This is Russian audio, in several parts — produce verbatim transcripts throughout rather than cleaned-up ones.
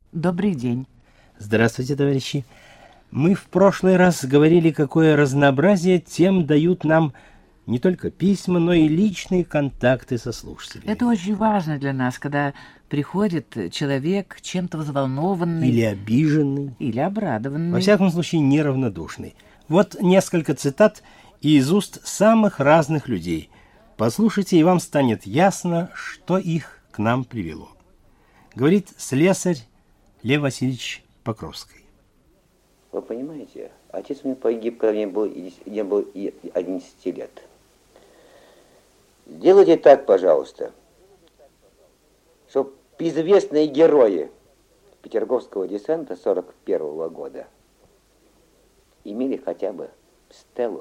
Добрый день. Здравствуйте, товарищи. Мы в прошлый раз говорили, какое разнообразие тем дают нам не только письма, но и личные контакты со слушателями. Это очень важно для нас, когда приходит человек чем-то взволнованный. Или обиженный. Или обрадованный. Во всяком случае, неравнодушный. Вот несколько цитат из уст самых разных людей. Послушайте, и вам станет ясно, что их к нам привело. Говорит слесарь Лев Васильевич Покровский. Вы понимаете, отец у меня погиб, когда мне было, мне было и одиннадцати лет. Сделайте так, пожалуйста, чтобы известные герои Петерговского десанта сорок первого года имели хотя бы стелу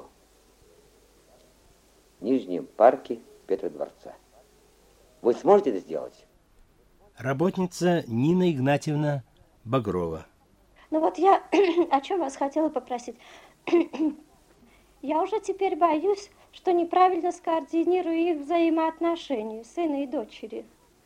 в Нижнем парке Петродворца. Вы сможете это сделать? Работница Нина Игнатьевна Багрова. Ну вот я о чем вас хотела попросить. Я уже теперь боюсь, что неправильно скоординирую их взаимоотношения, сына и дочери.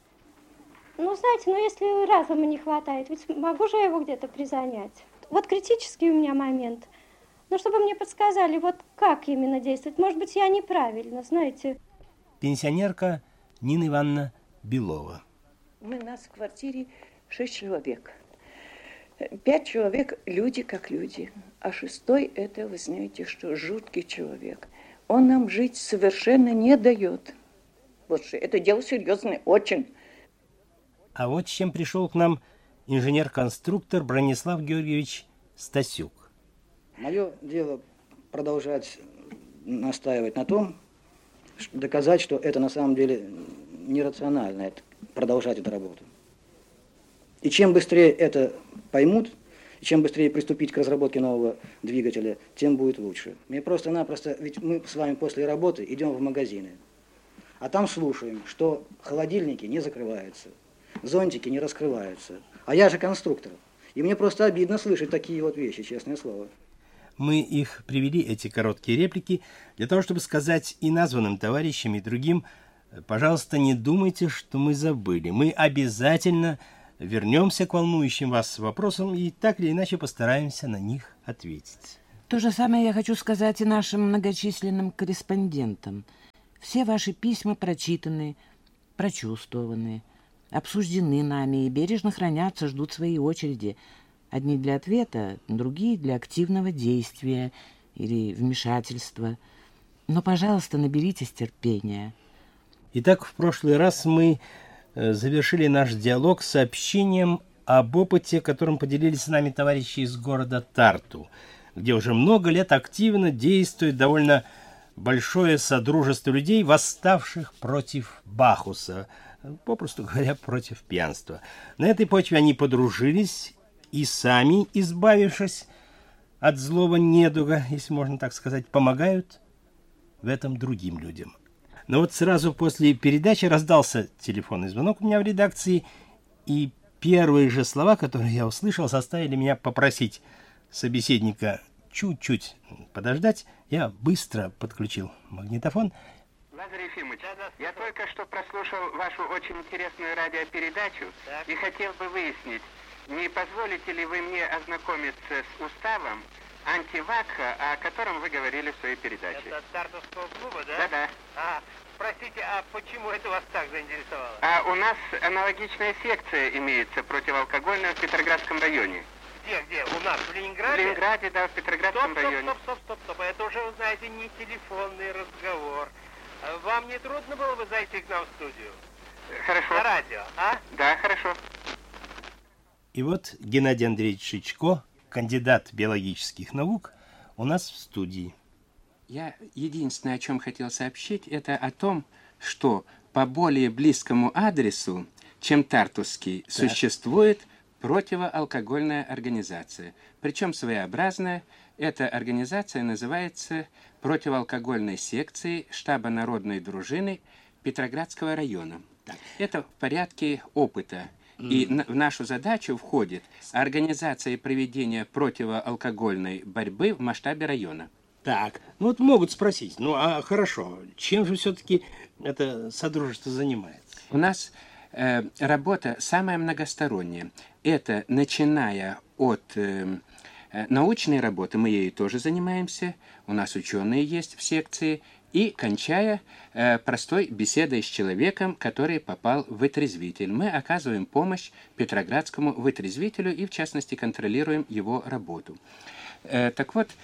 Ну, знаете, ну если разума не хватает, ведь могу же я его где-то призанять. Вот критический у меня момент. Ну, чтобы мне подсказали, вот как именно действовать. Может быть, я неправильно, знаете. Пенсионерка Нина Ивановна Белова. Мы нас в квартире шесть человек. Пять человек люди как люди, а шестой это, вы знаете, что жуткий человек. Он нам жить совершенно не дает. Вот что, это дело серьезное, очень. А вот с чем пришел к нам инженер-конструктор Бронислав Георгиевич Стасюк. Мое дело продолжать настаивать на том, доказать, что это на самом деле нерационально, это, продолжать эту работу. И чем быстрее это поймут, и чем быстрее приступить к разработке нового двигателя, тем будет лучше. Мне просто-напросто, ведь мы с вами после работы идем в магазины, а там слушаем, что холодильники не закрываются, зонтики не раскрываются. А я же конструктор, и мне просто обидно слышать такие вот вещи, честное слово. Мы их привели, эти короткие реплики, для того, чтобы сказать и названным товарищам, и другим: пожалуйста, не думайте, что мы забыли. Мы обязательно вернемся к волнующим вас вопросам и так или иначе постараемся на них ответить. То же самое я хочу сказать и нашим многочисленным корреспондентам. Все ваши письма прочитаны, прочувствованы, обсуждены нами и бережно хранятся, ждут своей очереди. Одни для ответа, другие для активного действия или вмешательства. Но, пожалуйста, наберитесь терпения. Итак, в прошлый раз мы завершили наш диалог сообщением об опыте, которым поделились с нами товарищи из города Тарту, где уже много лет активно действует довольно большое содружество людей, восставших против Бахуса, попросту говоря, против пьянства. На этой почве они подружились и сами, избавившись от злого недуга, если можно так сказать, помогают в этом другим людям. Но вот сразу после передачи раздался телефонный звонок у меня в редакции, и первые же слова, которые я услышал, заставили меня попросить собеседника чуть-чуть подождать. Я быстро подключил магнитофон. Лазарь Ефимович, я только что прослушал вашу очень интересную радиопередачу так. и хотел бы выяснить, не позволите ли вы мне ознакомиться с уставом антивакха, о котором вы говорили в своей передаче? Это от Тартовского клуба, да? Да-да. А, простите, а почему это вас так заинтересовало? А у нас аналогичная секция имеется противоалкогольная в Петроградском районе. Где, где? У нас в Ленинграде? В Ленинграде, да, в Петроградском стоп, районе. Стоп, стоп, стоп, стоп, стоп. Это уже, вы знаете, не телефонный разговор. Вам не трудно было бы зайти к нам в студию? Хорошо. На радио, а? Да, хорошо. И вот Геннадий Андреевич Шичко, кандидат биологических наук, у нас в студии. Я единственное, о чем хотел сообщить, это о том, что по более близкому адресу, чем Тартусский, так. существует противоалкогольная организация. Причем своеобразная. Эта организация называется противоалкогольной секцией штаба народной дружины Петроградского района. Так. Это в порядке опыта. И в нашу задачу входит организация и проведение противоалкогольной борьбы в масштабе района. Так, ну вот могут спросить, ну а хорошо, чем же все-таки это содружество занимается? У нас э, работа самая многосторонняя. Это начиная от э, научной работы, мы ею тоже занимаемся, у нас ученые есть в секции, и кончая э, простой беседой с человеком, который попал в вытрезвитель. Мы оказываем помощь петроградскому вытрезвителю и, в частности, контролируем его работу. Э, так вот,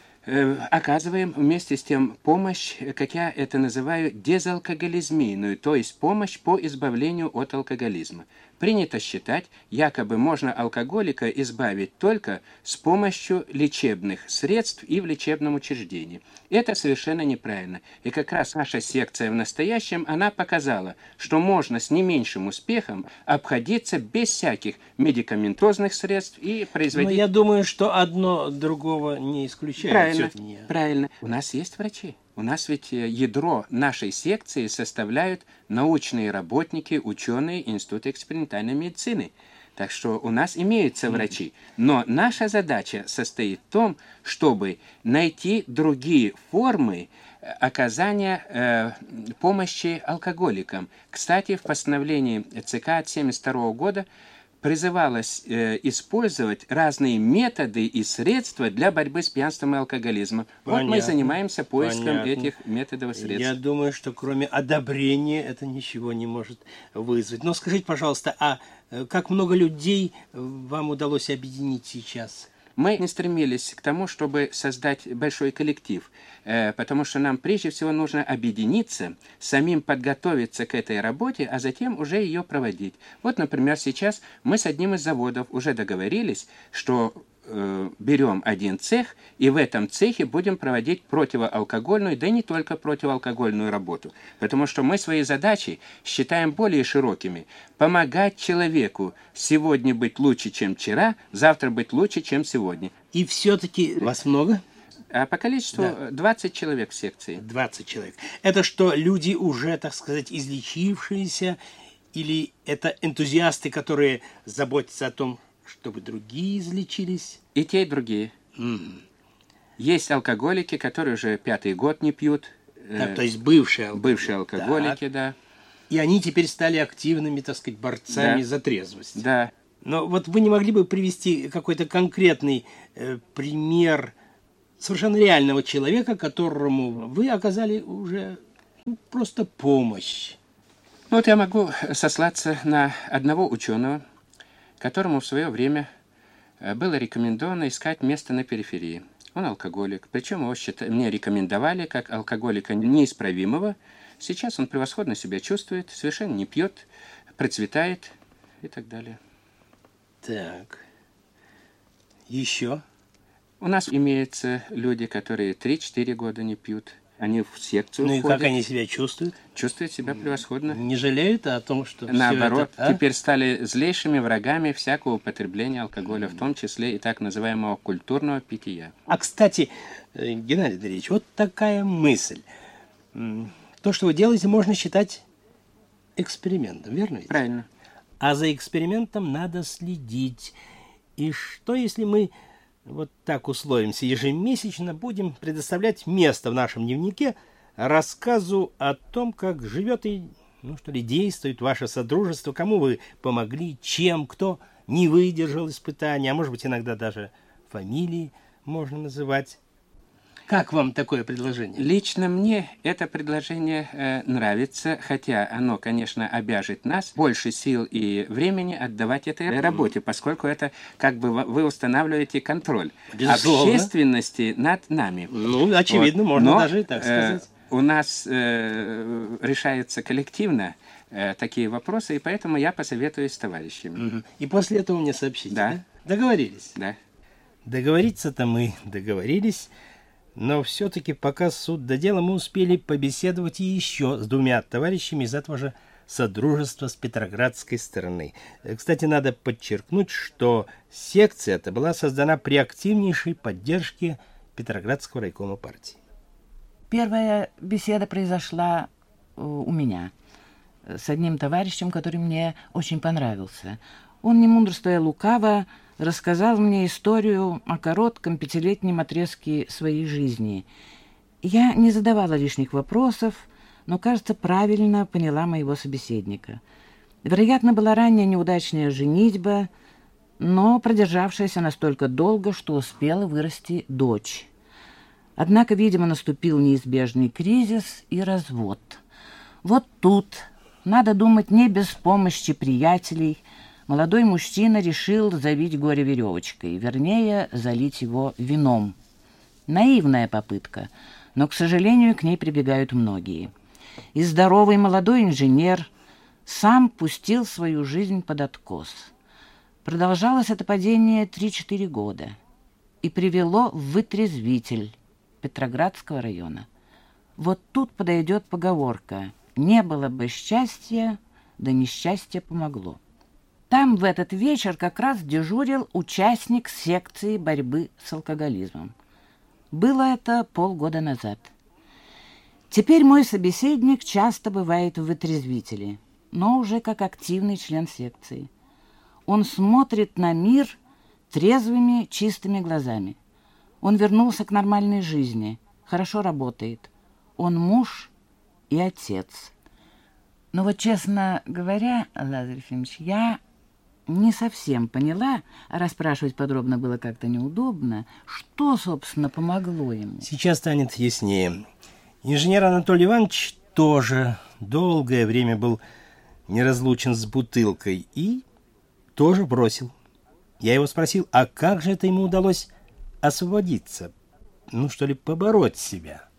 э, оказываем вместе с тем помощь, как я это называю, дезалкоголизмийную, то есть помощь по избавлению от алкоголизма. Принято считать, якобы можно алкоголика избавить только с помощью лечебных средств и в лечебном учреждении. Это совершенно неправильно. И как раз наша секция в настоящем, она показала, что можно с не меньшим успехом обходиться без всяких медикаментозных средств и производить... Но я думаю, что одно другого не исключает. Правильно, Все-таки. правильно. У нас есть врачи. У нас ведь ядро нашей секции составляют научные работники, ученые Института экспериментальной медицины. Так что у нас имеются врачи. Но наша задача состоит в том, чтобы найти другие формы оказания э, помощи алкоголикам. Кстати, в постановлении ЦК от семьдесят второго года призывалось э, использовать разные методы и средства для борьбы с пьянством и алкоголизмом. Понятно. Вот мы занимаемся поиском Понятно. этих методов и средств. Я думаю, что кроме одобрения это ничего не может вызвать. Но скажите, пожалуйста, а как много людей вам удалось объединить сейчас? Мы не стремились к тому, чтобы создать большой коллектив, э, потому что нам прежде всего нужно объединиться, самим подготовиться к этой работе, а затем уже ее проводить. Вот, например, сейчас мы с одним из заводов уже договорились, что э, берем один цех, и в этом цехе будем проводить противоалкогольную, да и не только противоалкогольную работу, потому что мы свои задачи считаем более широкими. Помогать человеку сегодня быть лучше, чем вчера, завтра быть лучше, чем сегодня. И все-таки вас много? А по количеству Да. двадцать человек в секции. двадцать человек. Это что, люди уже, так сказать, излечившиеся, или это энтузиасты, которые заботятся о том, чтобы другие излечились? И те, и другие. Mm. Есть алкоголики, которые уже пятый год не пьют. Так, э, то есть бывшие алкоголики. Бывшие алкоголики, Так. да. И они теперь стали активными, так сказать, борцами Да. за трезвость. Да. Но вот вы не могли бы привести какой-то конкретный э, пример совершенно реального человека, которому вы оказали уже ну, просто помощь? Ну, вот я могу сослаться на одного ученого, которому в свое время было рекомендовано искать место на периферии. Он алкоголик, причем его считали, мне рекомендовали как алкоголика неисправимого. Сейчас он превосходно себя чувствует, совершенно не пьет, процветает и так далее. Так. Еще? У нас имеются люди, которые три-четыре года не пьют. Они в секцию Ну и входят, как они себя чувствуют? чувствуют себя превосходно. Не жалеют о том, что Наоборот, всё это, а? теперь стали злейшими врагами всякого употребления алкоголя, в том числе и так называемого культурного питья. А, кстати, э, Геннадий Андреевич, вот такая мысль. М, То, что вы делаете, можно считать экспериментом, верно ведь? Правильно. А за экспериментом надо следить. И что, если мы вот так условимся, ежемесячно будем предоставлять место в нашем дневнике рассказу о том, как живет и, ну что ли, действует ваше содружество, кому вы помогли, чем, кто не выдержал испытания, а может быть, иногда даже фамилии можно называть. Как вам такое предложение? Лично мне это предложение э, нравится, хотя оно, конечно, обяжет нас больше сил и времени отдавать этой работе, поскольку это как бы вы устанавливаете контроль Безусловно. общественности над нами. Ну, очевидно, Вот. можно Но, даже и так сказать. Э, у нас э, решается коллективно э, такие вопросы, и поэтому я посоветуюсь с товарищами. Мгм. И после этого мне сообщите, Да. да? Договорились? Да. Договориться-то мы договорились, но все-таки пока суд до дела мы успели побеседовать и еще с двумя товарищами из этого же содружества с петроградской стороны. Э, Кстати, надо подчеркнуть, что секция эта была создана при активнейшей поддержке Петроградского райкома партии. Первая беседа произошла э, у меня с одним товарищем, который мне очень понравился. Он, не мудрствуя лукаво, рассказал мне историю о коротком пятилетнем отрезке своей жизни. Я не задавала лишних вопросов, но, кажется, правильно поняла моего собеседника. Вероятно, была ранняя неудачная женитьба, но продержавшаяся настолько долго, что успела вырасти дочь. Однако, видимо, наступил неизбежный кризис и развод. Вот тут, надо думать, не без помощи приятелей, молодой мужчина решил завить горе веревочкой, вернее, залить его вином. Наивная попытка, но, к сожалению, к ней прибегают многие. И здоровый молодой инженер сам пустил свою жизнь под откос. Продолжалось это падение три-четыре года и привело в вытрезвитель Петроградского района. Вот тут подойдет поговорка: «Не было бы счастья, да несчастье помогло». Там в этот вечер как раз дежурил участник секции борьбы с алкоголизмом. Было это полгода назад. Теперь мой собеседник часто бывает в вытрезвителе, но уже как активный член секции. Он смотрит на мир трезвыми, чистыми глазами. Он вернулся к нормальной жизни, хорошо работает. Он муж и отец. Но вот, честно говоря, Лазарь Ефимович, я не совсем поняла, а расспрашивать подробно было как-то неудобно, что, собственно, помогло ему. Сейчас станет яснее. Инженер Анатолий Иванович тоже долгое время был неразлучен с бутылкой и тоже бросил. Я его спросил, а как же это ему удалось освободиться? Ну, что ли, побороть себя?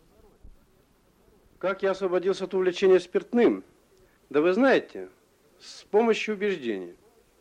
Как я освободился от увлечения спиртным? Да вы знаете, с помощью убеждений.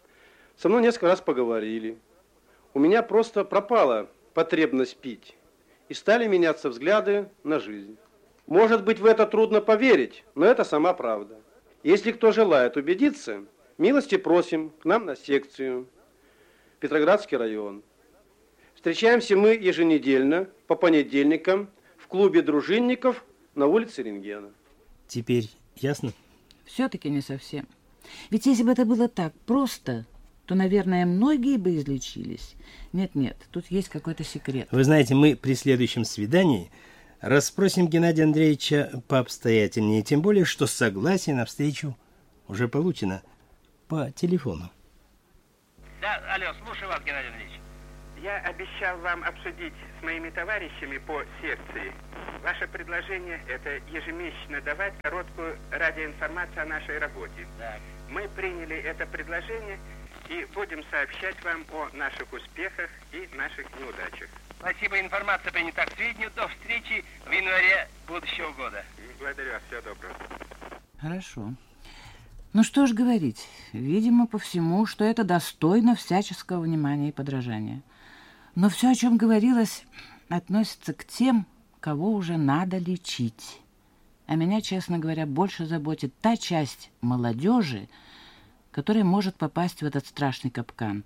Со мной несколько раз поговорили. У меня просто пропала потребность пить. И стали меняться взгляды на жизнь. Может быть, в это трудно поверить, но это сама правда. Если кто желает убедиться, милости просим к нам на секцию. Петроградский район. Встречаемся мы еженедельно, по понедельникам, в клубе дружинников на улице Рентгена. Теперь ясно? Все-таки не совсем. Ведь если бы это было так просто, то, наверное, многие бы излечились. Нет-нет, тут есть какой-то секрет. Вы знаете, мы при следующем свидании расспросим Геннадия Андреевича пообстоятельнее, тем более, что согласие на встречу уже получено по телефону. Да, алло, слушаю вас, Геннадий Андреевич. Я обещал вам обсудить с моими товарищами по секции. Ваше предложение – это ежемесячно давать короткую радиоинформацию о нашей работе. Так. Мы приняли это предложение и будем сообщать вам о наших успехах и наших неудачах. Спасибо, информация принята к сведению. До встречи в январе будущего года. Благодарю вас, всего доброго. Хорошо. Ну что ж говорить, видимо, по всему, что это достойно всяческого внимания и подражания. Но все, о чем говорилось, относится к тем, кого уже надо лечить. А меня, честно говоря, больше заботит та часть молодежи, которая может попасть в этот страшный капкан.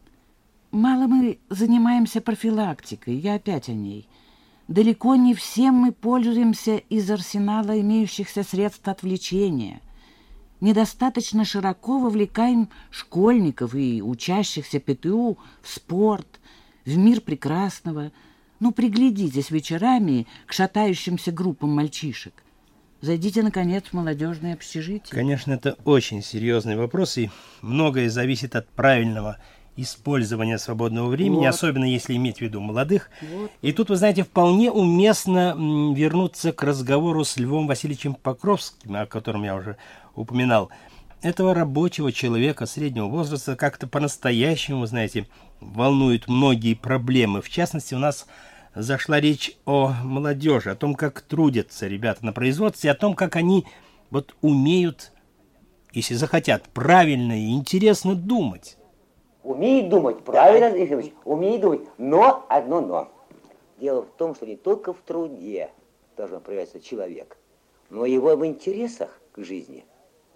Мало мы занимаемся профилактикой, я опять о ней. Далеко не всем мы пользуемся из арсенала имеющихся средств отвлечения. Недостаточно широко вовлекаем школьников и учащихся ПТУ в спорт, в мир прекрасного. Ну, приглядитесь вечерами к шатающимся группам мальчишек. Зайдите, наконец, в молодежное общежитие. Конечно, это очень серьезный вопрос, и многое зависит от правильного использования свободного времени, вот. Особенно если иметь в виду молодых. Вот. И тут, вы знаете, вполне уместно вернуться к разговору с Львом Васильевичем Покровским, о котором я уже упоминал. Этого рабочего человека среднего возраста как-то по-настоящему, вы знаете, волнуют многие проблемы. В частности, у нас зашла речь о молодежи, о том, как трудятся ребята на производстве, о том, как они вот умеют, если захотят, правильно и интересно думать. Умеет думать, правильно, Ефимович, умеет думать, но одно но. Дело в том, что не только в труде должен проявляться человек, но и его в интересах к жизни.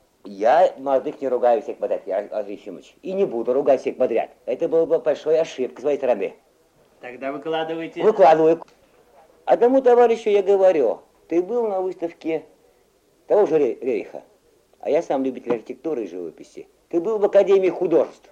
Я молодых не ругаю всех подряд, Андрей Ефимович, и не буду ругать всех подряд. Это была бы большой ошибка с своей стороны. Тогда выкладывайте. Выкладываю. Одному товарищу я говорю, ты был на выставке того же Рейха, а я сам любитель архитектуры и живописи. Ты был в Академии художеств.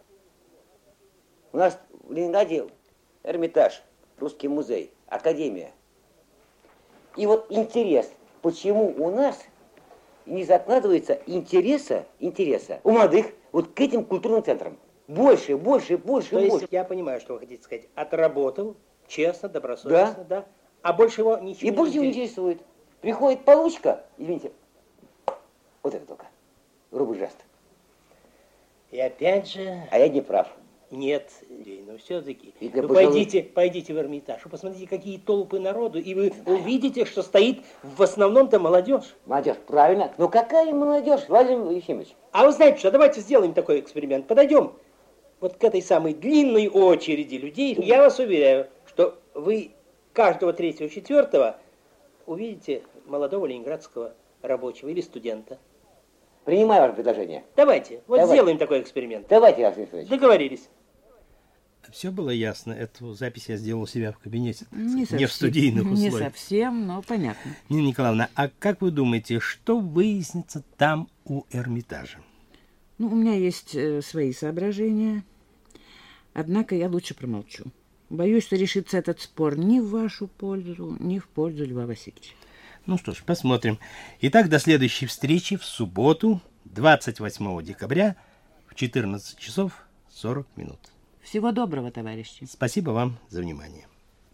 У нас в Ленинграде Эрмитаж, Русский музей, Академия. И вот интерес, почему у нас не закладывается интереса, интереса у молодых вот к этим культурным центрам. Больше, больше, больше, То есть, больше. я понимаю, что вы хотите сказать. Отработал, честно, добросовестно, да. да. А больше его ничего И не больше его не интересует. Приходит получка, извините, вот это только, рубль жест. И опять же... А я не прав. Нет, но все-таки. Ну, вы пойдите, пойдите в Эрмитаж, и посмотрите, какие толпы народу, и вы увидите, что стоит в основном-то молодежь. Молодежь, правильно. Но какая молодежь, Владимир Ефимович? А вы знаете что, давайте сделаем такой эксперимент. Подойдем вот к этой самой длинной очереди людей. Я вас уверяю, что вы каждого третьего, четвертого увидите молодого ленинградского рабочего или студента. Принимаю ваше предложение. Давайте, вот Давайте. сделаем такой эксперимент. Давайте, Василий Ефимович. Договорились. Все было ясно. Эту запись я сделал у себя в кабинете. Не, совсем, не в студийных условиях. Не совсем, но понятно. Нина Николаевна, а как вы думаете, что выяснится там у Эрмитажа? Ну, у меня есть э, свои соображения. Однако я лучше промолчу. Боюсь, что решится этот спор ни в вашу пользу, ни в пользу Льва Васильевича. Ну что ж, посмотрим. Итак, до следующей встречи в субботу, двадцать восьмого декабря, в четырнадцать часов сорок минут. Всего доброго, товарищи. Спасибо вам за внимание.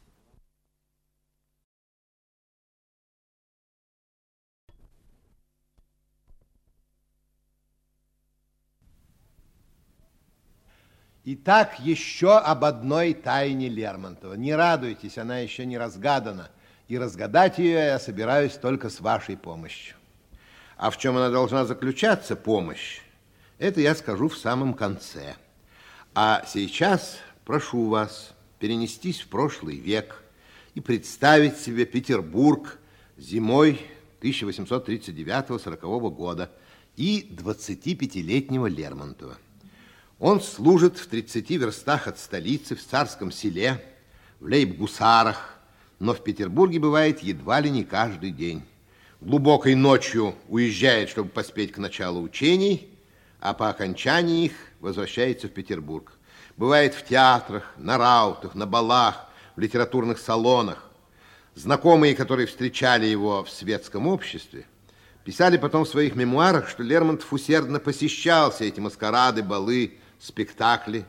Итак, еще об одной тайне Лермонтова. Не радуйтесь, она еще не разгадана. И разгадать ее я собираюсь только с вашей помощью. А в чем она должна заключаться, помощь, это я скажу в самом конце. А сейчас прошу вас перенестись в прошлый век и представить себе Петербург зимой тысяча восемьсот тридцать девятого — сорокового года и двадцатипятилетнего Лермонтова. Он служит в тридцати верстах от столицы, в Царском Селе, в лейб-гусарах, но в Петербурге бывает едва ли не каждый день. Глубокой ночью уезжает, чтобы поспеть к началу учений, а по окончании их возвращается в Петербург. Бывает в театрах, на раутах, на балах, в литературных салонах. Знакомые, которые встречали его в светском обществе, писали потом в своих мемуарах, что Лермонтов усердно посещал все эти маскарады, балы, спектакли.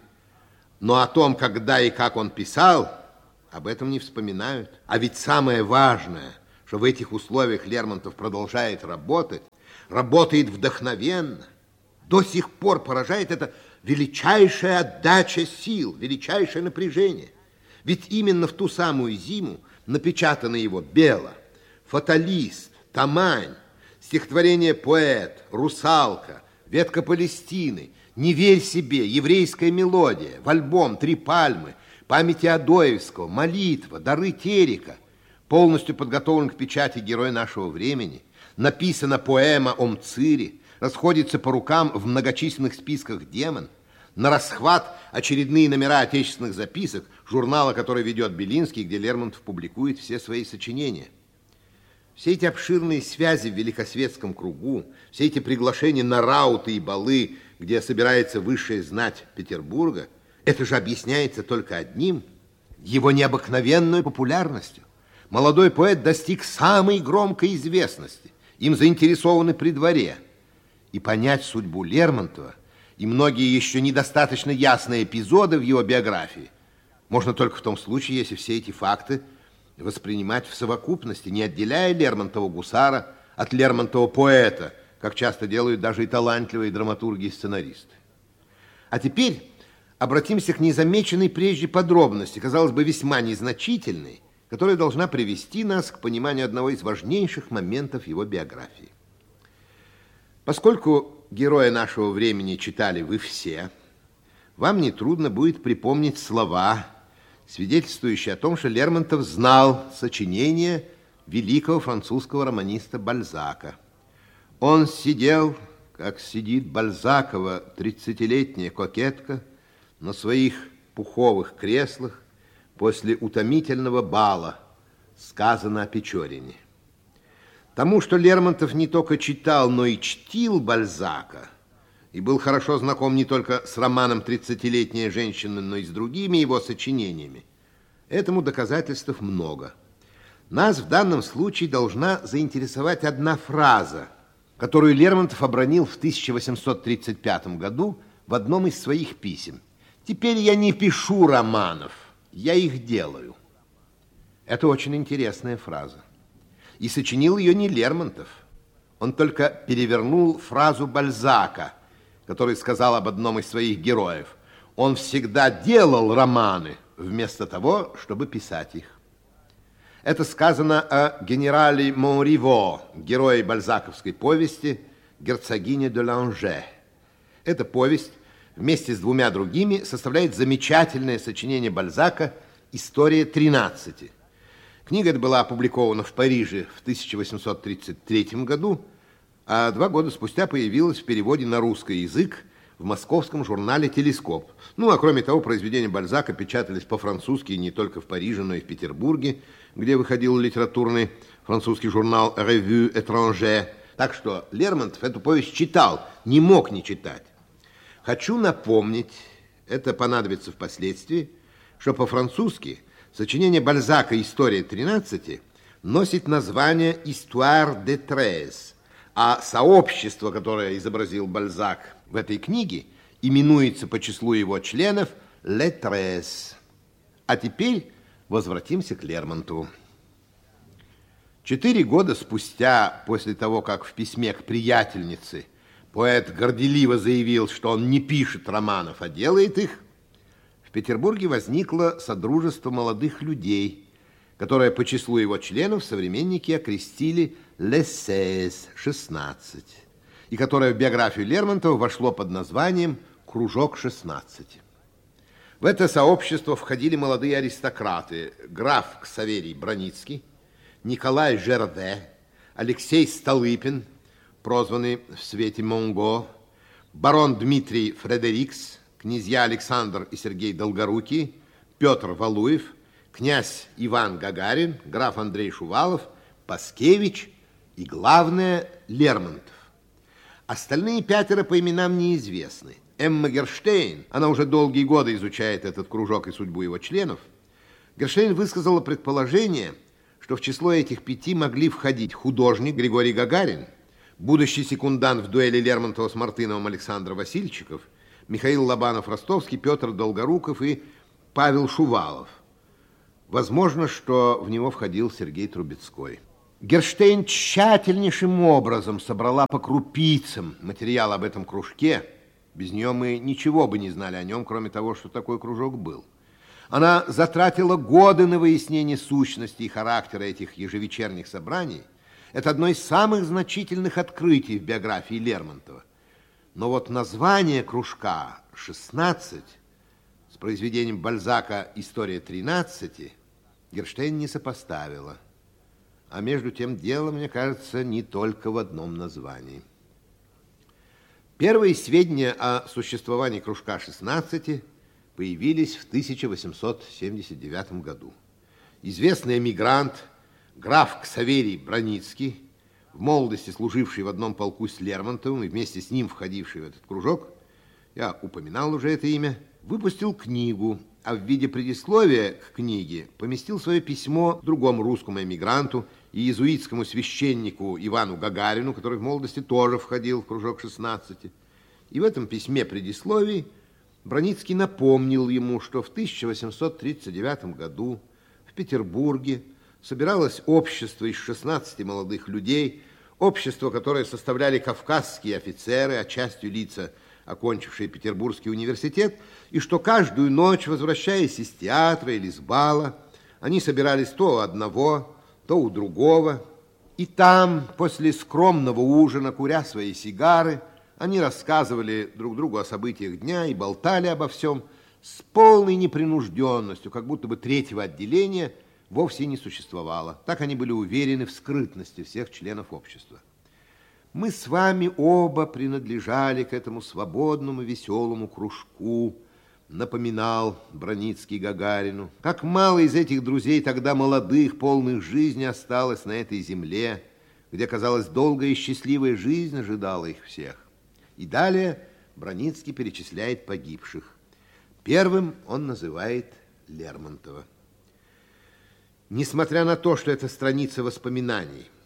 Но о том, когда и как он писал, об этом не вспоминают. А ведь самое важное, что в этих условиях Лермонтов продолжает работать, работает вдохновенно. До сих пор поражает это величайшая отдача сил, величайшее напряжение. Ведь именно в ту самую зиму напечатаны его «Бело», «Фаталист», «Тамань», стихотворение «Поэт», «Русалка», «Ветка Палестины», «Не верь себе», «Еврейская мелодия», в альбом «Три пальмы», «Памяти Адоевского», «Молитва», «Дары Терека». Полностью подготовлен к печати герой нашего времени. Написана поэма о Мцире, расходится по рукам в многочисленных списках «Демон». На расхват очередные номера отечественных записок, журнала, который ведет Белинский, где Лермонтов публикует все свои сочинения. Все эти обширные связи в великосветском кругу, все эти приглашения на рауты и балы, где собирается высшая знать Петербурга, это же объясняется только одним – его необыкновенной популярностью. Молодой поэт достиг самой громкой известности, им заинтересованы при дворе. И понять судьбу Лермонтова и многие еще недостаточно ясные эпизоды в его биографии можно только в том случае, если все эти факты воспринимать в совокупности, не отделяя Лермонтова-гусара от Лермонтова-поэта, как часто делают даже и талантливые драматурги и сценаристы. А теперь обратимся к незамеченной прежде подробности, казалось бы, весьма незначительной, которая должна привести нас к пониманию одного из важнейших моментов его биографии. Поскольку героя нашего времени читали вы все, вам нетрудно будет припомнить слова, свидетельствующие о том, что Лермонтов знал сочинение великого французского романиста Бальзака. Он сидел, как сидит Бальзакова тридцатилетняя кокетка, на своих пуховых креслах после утомительного бала, сказано о Печорине. Тому, что Лермонтов не только читал, но и чтил Бальзака, и был хорошо знаком не только с романом «Тридцатилетняя женщина», но и с другими его сочинениями, этому доказательств много. Нас в данном случае должна заинтересовать одна фраза, которую Лермонтов обронил в тысяча восемьсот тридцать пятом году в одном из своих писем. «Теперь я не пишу романов, я их делаю». Это очень интересная фраза. И сочинил ее не Лермонтов. Он только перевернул фразу Бальзака, который сказал об одном из своих героев. Он всегда делал романы, вместо того, чтобы писать их. Это сказано о генерале Монриво, герое бальзаковской повести «Герцогиня де Ланже». Эта повесть вместе с двумя другими составляет замечательное сочинение Бальзака «История тринадцати». Книга эта была опубликована в Париже в тысяча восемьсот тридцать третьем году, а два года спустя появилась в переводе на русский язык в московском журнале «Телескоп». Ну, а кроме того, произведения Бальзака печатались по-французски не только в Париже, но и в Петербурге, где выходил литературный французский журнал «Revue étrangère». Так что Лермонтов эту повесть читал, не мог не читать. Хочу напомнить, это понадобится впоследствии, что по-французски сочинение Бальзака «История тринадцати» носит название «Histoire de treize», а сообщество, которое изобразил Бальзак в этой книге, именуется по числу его членов «Les treize». А теперь возвратимся к Лермонтову. Четыре года спустя, после того, как в письме к приятельнице поэт горделиво заявил, что он не пишет романов, а делает их, в Петербурге возникло Содружество молодых людей, которое по числу его членов современники окрестили «Les seize» – шестнадцать, и которое в биографию Лермонтова вошло под названием «Кружок шестнадцати». В это сообщество входили молодые аристократы: граф Ксаверий Броницкий, Николай Жерде, Алексей Столыпин, прозванный в свете Монго, барон Дмитрий Фредерикс, князья Александр и Сергей Долгорукий, Петр Валуев, князь Иван Гагарин, граф Андрей Шувалов, Паскевич и, главное, Лермонтов. Остальные пятеро по именам неизвестны. Эмма Герштейн, она уже долгие годы изучает этот кружок и судьбу его членов. Герштейн высказала предположение, что в число этих пяти могли входить художник Григорий Гагарин, будущий секундант в дуэли Лермонтова с Мартыновым Александр Васильчиков, Михаил Лобанов-Ростовский, Петр Долгоруков и Павел Шувалов. Возможно, что в него входил Сергей Трубецкой. Герштейн тщательнейшим образом собрала по крупицам материал об этом кружке. Без нее мы ничего бы не знали о нем, кроме того, что такой кружок был. Она затратила годы на выяснение сущности и характера этих ежевечерних собраний. Это одно из самых значительных открытий в биографии Лермонтова. Но вот название кружка «шестнадцать» с произведением Бальзака «История тринадцати» Герштейн не сопоставила. А между тем дело, мне кажется, не только в одном названии. Первые сведения о существовании кружка шестнадцати появились в тысяча восемьсот семьдесят девятом году. Известный эмигрант граф Ксаверий Броницкий, в молодости служивший в одном полку с Лермонтовым и вместе с ним входивший в этот кружок, я упоминал уже это имя, выпустил книгу, а в виде предисловия к книге поместил свое письмо другому русскому эмигранту и иезуитскому священнику Ивану Гагарину, который в молодости тоже входил в кружок шестнадцати. И в этом письме предисловии Броницкий напомнил ему, что в тысяча восемьсот тридцать девятом году в Петербурге собиралось общество из шестнадцати молодых людей, общество, которое составляли кавказские офицеры, а частью лица, окончившие Петербургский университет, и что каждую ночь, возвращаясь из театра или с бала, они собирались то у одного, то у другого, и там, после скромного ужина, куря свои сигары, они рассказывали друг другу о событиях дня и болтали обо всем с полной непринужденностью, как будто бы третьего отделения вовсе не существовало. Так они были уверены в скрытности всех членов общества. Мы с вами оба принадлежали к этому свободному, веселому кружку, напоминал Броницкий Гагарину. Как мало из этих друзей тогда молодых, полных жизни осталось на этой земле, где, казалось, долгая и счастливая жизнь ожидала их всех. И далее Броницкий перечисляет погибших. Первым он называет Лермонтова. Несмотря на то, что это страница воспоминаний,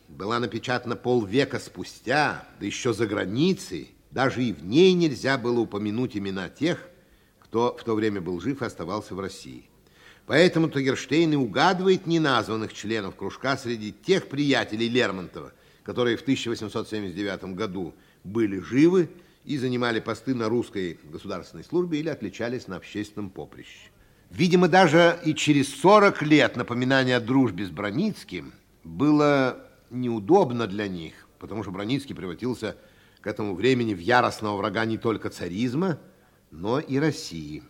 была напечатана полвека спустя, да еще за границей, даже и в ней нельзя было упомянуть имена тех, кто в то время был жив и оставался в России. Поэтому-то Герштейн и угадывает неназванных членов кружка среди тех приятелей Лермонтова, которые в тысяча восемьсот семьдесят девятом году были живы и занимали посты на русской государственной службе или отличались на общественном поприще. Видимо, даже и через сорок лет напоминание о дружбе с Браницким было неудобно для них, потому что Браницкий превратился к этому времени в яростного врага не только царизма, но и России.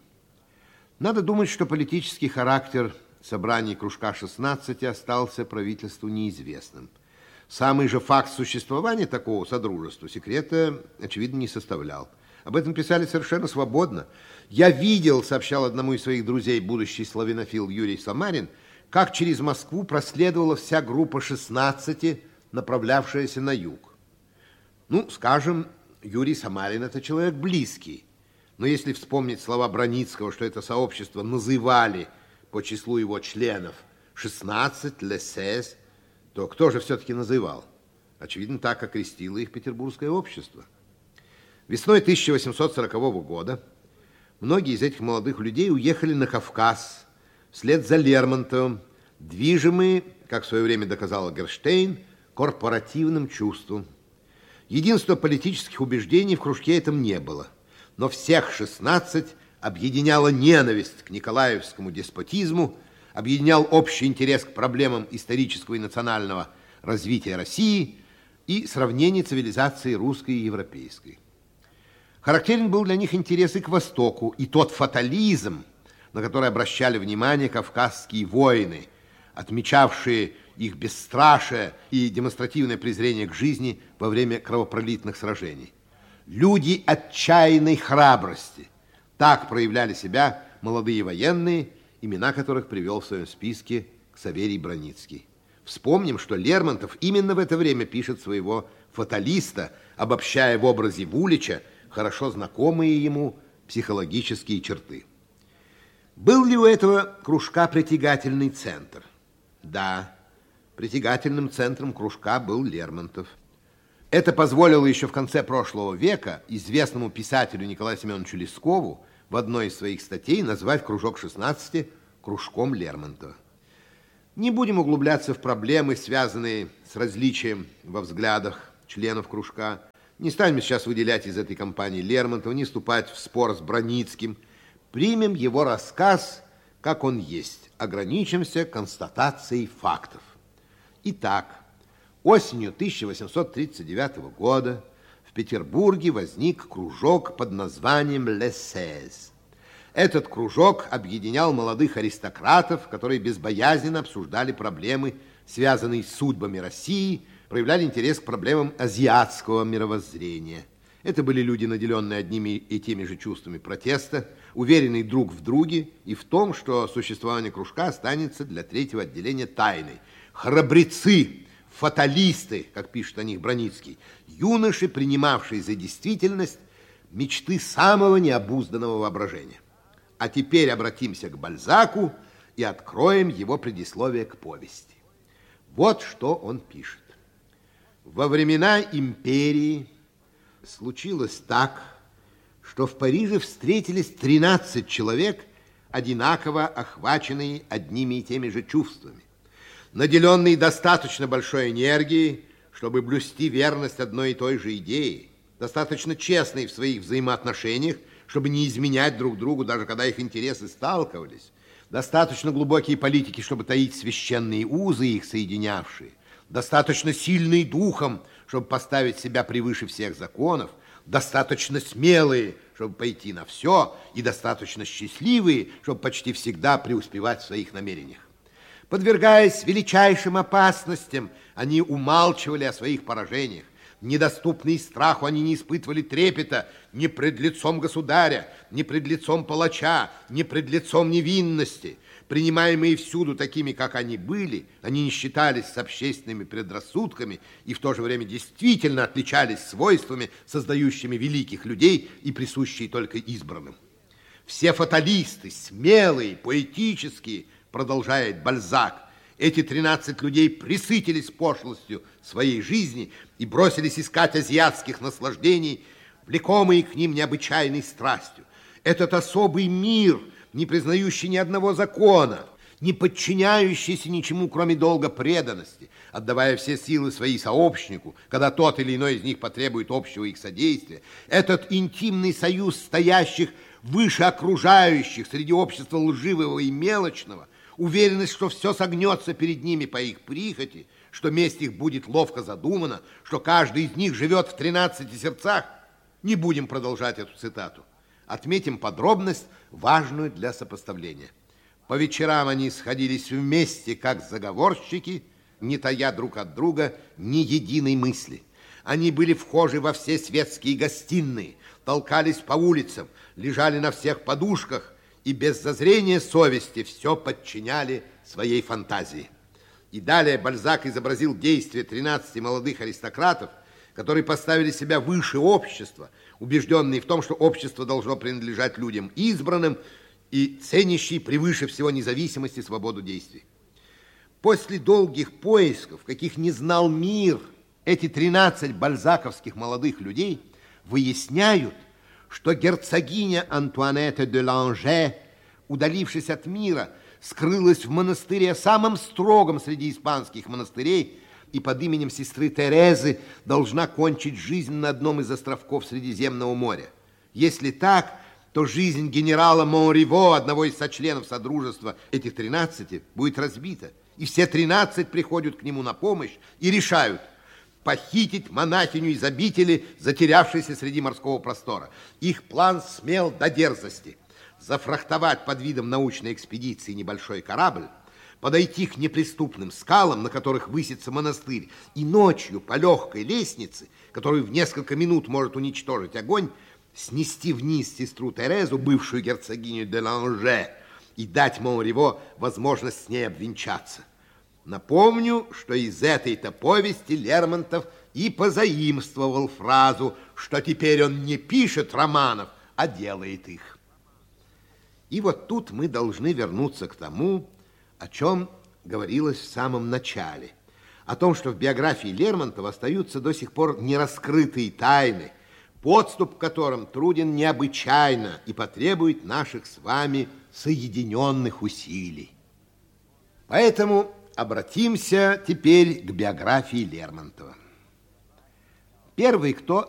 Надо думать, что политический характер собраний кружка шестнадцати остался правительству неизвестным. Самый же факт существования такого содружества секрета, очевидно, не составлял. Об этом писали совершенно свободно. «Я видел, — сообщал одному из своих друзей будущий славянофил Юрий Самарин, — как через Москву проследовала вся группа шестнадцати, направлявшаяся на юг. Ну, скажем, Юрий Самарин — это человек близкий. Но если вспомнить слова Браницкого, что это сообщество называли по числу его членов шестнадцать, лесес, то кто же все-таки называл? Очевидно, так окрестило их петербургское общество. Весной тысяча восемьсот сорокового года многие из этих молодых людей уехали на Кавказ вслед за Лермонтовым, движимые, как в свое время доказал Герштейн, корпоративным чувством. Единства политических убеждений в кружке этом не было. Но всех шестнадцать объединяла ненависть к николаевскому деспотизму, объединял общий интерес к проблемам исторического и национального развития России и сравнение цивилизации русской и европейской. Характерен был для них интерес и к Востоку, и тот фатализм, на который обращали внимание кавказские воины, отмечавшие их бесстрашие и демонстративное презрение к жизни во время кровопролитных сражений. Люди отчаянной храбрости. Так проявляли себя молодые военные, имена которых привел в своем списке Ксаверий Браницкий. Вспомним, что Лермонтов именно в это время пишет своего фаталиста, обобщая в образе Вулича хорошо знакомые ему психологические черты. Был ли у этого кружка притягательный центр? Да, притягательным центром кружка был Лермонтов. Это позволило еще в конце прошлого века известному писателю Николаю Семеновичу Лескову в одной из своих статей назвать кружок шестнадцати кружком Лермонтова. Не будем углубляться в проблемы, связанные с различием во взглядах членов кружка. Не станем сейчас выделять из этой компании Лермонтова, не вступать в спор с Браницким. Примем его рассказ, как он есть, ограничимся констатацией фактов. Итак, осенью тысяча восемьсот тридцать девятого года в Петербурге возник кружок под названием «Лесез». Этот кружок объединял молодых аристократов, которые безбоязненно обсуждали проблемы, связанные с судьбами России, проявляли интерес к проблемам азиатского мировоззрения. Это были люди, наделенные одними и теми же чувствами протеста, уверенные друг в друге и в том, что существование кружка останется для третьего отделения тайной. Храбрецы, фаталисты, как пишет о них Браницкий, юноши, принимавшие за действительность мечты самого необузданного воображения. А теперь обратимся к Бальзаку и откроем его предисловие к повести. Вот что он пишет. Во времена империи случилось так, что в Париже встретились тринадцать человек, одинаково охваченные одними и теми же чувствами, наделенные достаточно большой энергией, чтобы блюсти верность одной и той же идее, достаточно честные в своих взаимоотношениях, чтобы не изменять друг другу, даже когда их интересы сталкивались, достаточно глубокие политики, чтобы таить священные узы, их соединявшие, достаточно сильные духом, чтобы поставить себя превыше всех законов, достаточно смелые, чтобы пойти на все, и достаточно счастливые, чтобы почти всегда преуспевать в своих намерениях. Подвергаясь величайшим опасностям, они умалчивали о своих поражениях. Недоступные страху, они не испытывали трепета ни пред лицом государя, ни пред лицом палача, ни пред лицом невинности. Принимаемые всюду такими, как они были, они не считались с общественными предрассудками и в то же время действительно отличались свойствами, создающими великих людей и присущие только избранным. Все фаталисты, смелые, поэтические, продолжает Бальзак, Эти тринадцать людей пресытились пошлостью своей жизни и бросились искать азиатских наслаждений, влекомые к ним необычайной страстью. Этот особый мир, не признающий ни одного закона, не подчиняющийся ничему, кроме долга преданности, отдавая все силы своей сообщнику, когда тот или иной из них потребует общего их содействия, этот интимный союз стоящих выше окружающих среди общества лживого и мелочного, уверенность, что все согнется перед ними по их прихоти, что месть их будет ловко задумана, что каждый из них живет в тринадцати сердцах. Не будем продолжать эту цитату. Отметим подробность, важную для сопоставления. По вечерам они сходились вместе, как заговорщики, не тая друг от друга ни единой мысли. Они были вхожи во все светские гостиные, толкались по улицам, лежали на всех подушках и без зазрения совести все подчиняли своей фантазии. И далее Бальзак изобразил действия тринадцати молодых аристократов, которые поставили себя выше общества, убежденные в том, что общество должно принадлежать людям избранным и ценящие превыше всего независимость и свободу действий. После долгих поисков, каких не знал мир, эти тринадцать бальзаковских молодых людей выясняют, что герцогиня Антуанетта де Ланже, удалившись от мира, скрылась в монастыре, самом строгом среди испанских монастырей, и под именем сестры Терезы должна кончить жизнь на одном из островков Средиземного моря. Если так, то жизнь генерала Монриво, одного из сочленов Содружества этих тринадцати, будет разбита. И все тринадцать приходят к нему на помощь и решают похитить монахиню из обители, затерявшейся среди морского простора. Их план смел до дерзости. Зафрахтовать под видом научной экспедиции небольшой корабль, подойти к неприступным скалам, на которых высится монастырь, и ночью по легкой лестнице, которую в несколько минут может уничтожить огонь, снести вниз сестру Терезу, бывшую герцогиню де Ланже, и дать Монриво возможность с ней обвенчаться. Напомню, что из этой-то повести Лермонтов и позаимствовал фразу, что теперь он не пишет романов, а делает их. И вот тут мы должны вернуться к тому, о чем говорилось в самом начале, о том, что в биографии Лермонтова остаются до сих пор нераскрытые тайны, подступ к которым труден необычайно и потребует наших с вами соединенных усилий. Поэтому обратимся теперь к биографии Лермонтова. Первый, кто